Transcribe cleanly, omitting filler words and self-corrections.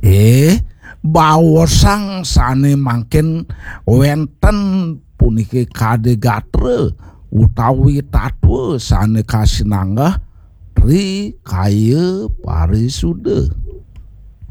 Bawosang sane mangkin wenten puniki kade gatre utawi tatwe sane kasinanggah ri kaya parisuda.